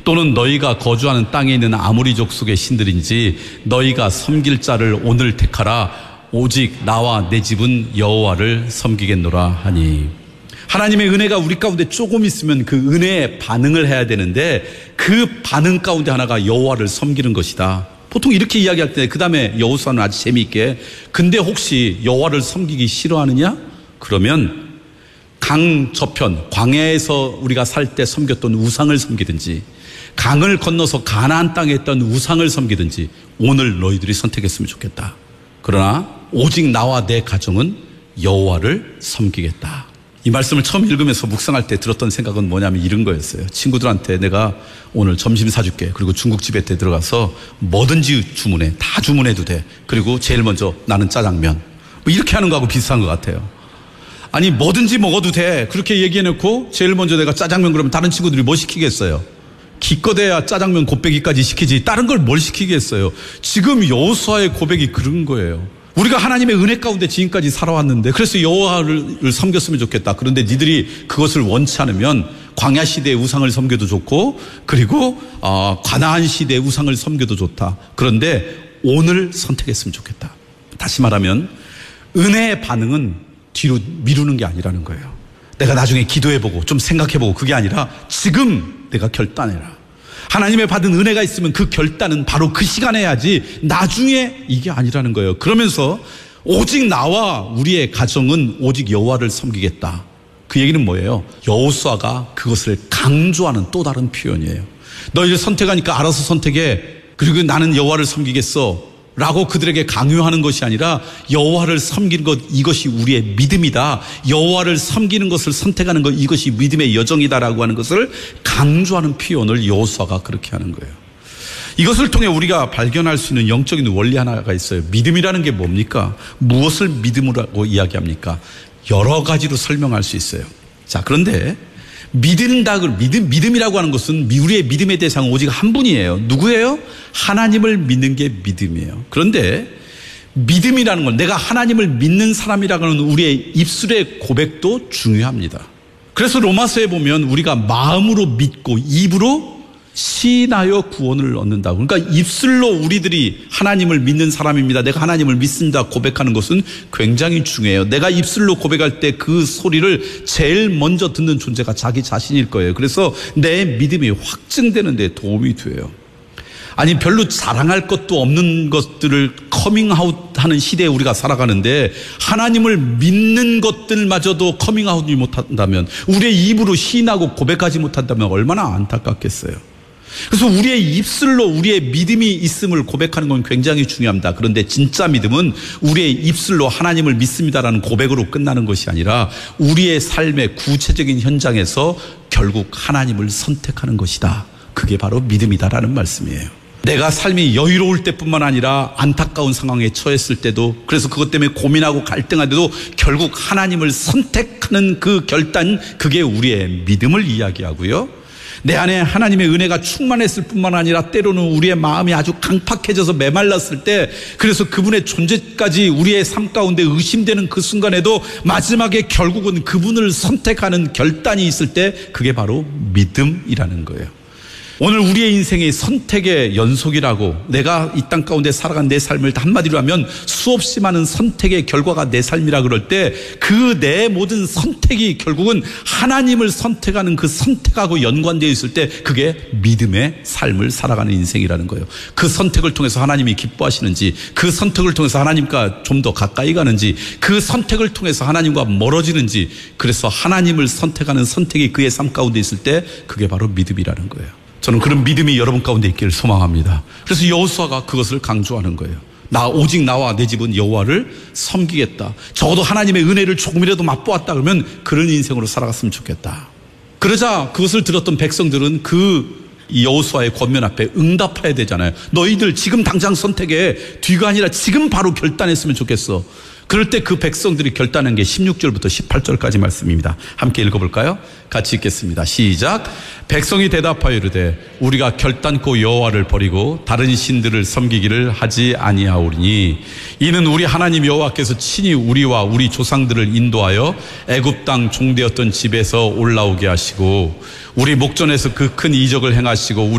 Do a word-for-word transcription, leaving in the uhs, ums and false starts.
또는 너희가 거주하는 땅에 있는 아모리 족속의 신들인지 너희가 섬길 자를 오늘 택하라. 오직 나와 내 집은 여호와를 섬기겠노라 하니. 하나님의 은혜가 우리 가운데 조금 있으면 그 은혜에 반응을 해야 되는데 그 반응 가운데 하나가 여호와를 섬기는 것이다. 보통 이렇게 이야기할 때 그 다음에 여호수아는 아주 재미있게 근데 혹시 여호와를 섬기기 싫어하느냐? 그러면 강 저편 광야에서 우리가 살 때 섬겼던 우상을 섬기든지 강을 건너서 가나안 땅에 있던 우상을 섬기든지 오늘 너희들이 선택했으면 좋겠다. 그러나 오직 나와 내 가정은 여호와를 섬기겠다. 이 말씀을 처음 읽으면서 묵상할 때 들었던 생각은 뭐냐면 이런 거였어요. 친구들한테 내가 오늘 점심 사줄게. 그리고 중국집에 때 들어가서 뭐든지 주문해. 다 주문해도 돼. 그리고 제일 먼저 나는 짜장면. 뭐 이렇게 하는 거하고 비슷한 것 같아요. 아니 뭐든지 먹어도 돼. 그렇게 얘기해놓고 제일 먼저 내가 짜장면 그러면 다른 친구들이 뭐 시키겠어요? 기껏해야 짜장면 곱빼기까지 시키지 다른 걸 뭘 시키겠어요? 지금 여호수아의 고백이 그런 거예요. 우리가 하나님의 은혜 가운데 지금까지 살아왔는데 그래서 여호와를 섬겼으면 좋겠다. 그런데 니들이 그것을 원치 않으면 광야 시대의 우상을 섬겨도 좋고 그리고 어, 가나안 시대의 우상을 섬겨도 좋다. 그런데 오늘 선택했으면 좋겠다. 다시 말하면 은혜의 반응은 뒤로 미루는 게 아니라는 거예요. 내가 나중에 기도해보고 좀 생각해보고 그게 아니라 지금 내가 결단해라. 하나님의 받은 은혜가 있으면 그 결단은 바로 그 시간에 해야지 나중에 이게 아니라는 거예요. 그러면서 오직 나와 우리의 가정은 오직 여호와를 섬기겠다. 그 얘기는 뭐예요? 여호수아가 그것을 강조하는 또 다른 표현이에요. 너희를 선택하니까 알아서 선택해. 그리고 나는 여호와를 섬기겠어 라고 그들에게 강요하는 것이 아니라 여호와를 섬기는 것 이것이 우리의 믿음이다. 여호와를 섬기는 것을 선택하는 것 이것이 믿음의 여정이다라고 하는 것을 강조하는 표현을 여호수아가 그렇게 하는 거예요. 이것을 통해 우리가 발견할 수 있는 영적인 원리 하나가 있어요. 믿음이라는 게 뭡니까? 무엇을 믿음이라고 이야기합니까? 여러 가지로 설명할 수 있어요. 자, 그런데 믿는다, 믿음, 믿음이라고 하는 것은 우리의 믿음의 대상은 오직 한 분이에요. 누구예요? 하나님을 믿는 게 믿음이에요. 그런데 믿음이라는 건 내가 하나님을 믿는 사람이라고 하는 우리의 입술의 고백도 중요합니다. 그래서 로마서에 보면 우리가 마음으로 믿고 입으로 시인하여 구원을 얻는다. 그러니까 입술로 우리들이 하나님을 믿는 사람입니다. 내가 하나님을 믿습니다. 고백하는 것은 굉장히 중요해요. 내가 입술로 고백할 때 그 소리를 제일 먼저 듣는 존재가 자기 자신일 거예요. 그래서 내 믿음이 확증되는 데 도움이 돼요. 아니 별로 자랑할 것도 없는 것들을 커밍아웃하는 시대에 우리가 살아가는데 하나님을 믿는 것들마저도 커밍아웃이 못한다면 우리의 입으로 시인하고 고백하지 못한다면 얼마나 안타깝겠어요. 그래서 우리의 입술로 우리의 믿음이 있음을 고백하는 건 굉장히 중요합니다. 그런데 진짜 믿음은 우리의 입술로 하나님을 믿습니다라는 고백으로 끝나는 것이 아니라 우리의 삶의 구체적인 현장에서 결국 하나님을 선택하는 것이다. 그게 바로 믿음이다라는 말씀이에요. 내가 삶이 여유로울 때뿐만 아니라 안타까운 상황에 처했을 때도 그래서 그것 때문에 고민하고 갈등할 때도 결국 하나님을 선택하는 그 결단 그게 우리의 믿음을 이야기하고요. 내 안에 하나님의 은혜가 충만했을 뿐만 아니라 때로는 우리의 마음이 아주 강팍해져서 메말랐을 때 그래서 그분의 존재까지 우리의 삶 가운데 의심되는 그 순간에도 마지막에 결국은 그분을 선택하는 결단이 있을 때 그게 바로 믿음이라는 거예요. 오늘 우리의 인생이 선택의 연속이라고 내가 이 땅 가운데 살아간 내 삶을 한마디로 하면 수없이 많은 선택의 결과가 내 삶이라 그럴 때 그 내 모든 선택이 결국은 하나님을 선택하는 그 선택하고 연관되어 있을 때 그게 믿음의 삶을 살아가는 인생이라는 거예요. 그 선택을 통해서 하나님이 기뻐하시는지 그 선택을 통해서 하나님과 좀 더 가까이 가는지 그 선택을 통해서 하나님과 멀어지는지 그래서 하나님을 선택하는 선택이 그의 삶 가운데 있을 때 그게 바로 믿음이라는 거예요. 저는 그런 믿음이 여러분 가운데 있기를 소망합니다. 그래서 여호수아가 그것을 강조하는 거예요. 나 오직 나와 내 집은 여호와를 섬기겠다. 적어도 하나님의 은혜를 조금이라도 맛보았다 그러면 그런 인생으로 살아갔으면 좋겠다. 그러자 그것을 들었던 백성들은 그 여호수아의 권면 앞에 응답해야 되잖아요. 너희들 지금 당장 선택해. 뒤가 아니라 지금 바로 결단했으면 좋겠어. 그럴 때 그 백성들이 결단한 게 십육 절부터 십팔 절까지 말씀입니다. 함께 읽어볼까요? 같이 읽겠습니다. 시작. 백성이 대답하여 이르되 우리가 결단코 여호와를 버리고 다른 신들을 섬기기를 하지 아니하오리니 이는 우리 하나님 여호와께서 친히 우리와 우리 조상들을 인도하여 애굽 땅 종되었던 집에서 올라오게 하시고 우리 목전에서 그 큰 이적을 행하시고